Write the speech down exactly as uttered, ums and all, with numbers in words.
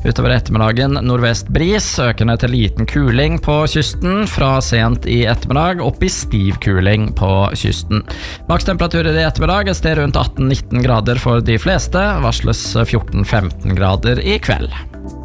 Utover ettermiddagen nordvest bris, økende til liten kuling på kysten, fra sent i ettermiddag opp i stiv kuling på kysten. Makstemperaturer i ettermiddag er sted rundt atten nitten grader for de fleste, varsles fjorten femten grader i kveld.